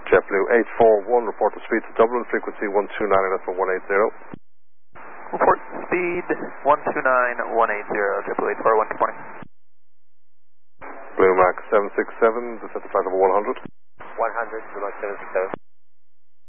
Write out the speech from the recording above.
JetBlue 841, report the speed to Dublin, frequency 129, 180. Report speed 129,180, JetBlue 841, good morning. Blue Max 767, descend to flight level 100. 100, Blue Max 767.